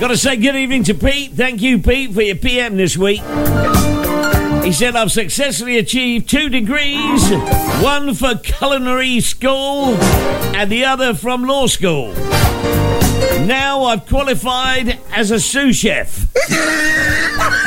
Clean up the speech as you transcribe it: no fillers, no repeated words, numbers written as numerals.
Got to say good evening to Pete. Thank you, Pete, for your PM this week. He said, I've successfully achieved 2 degrees, one for culinary school and the other from law school. Now I've qualified as a sous chef.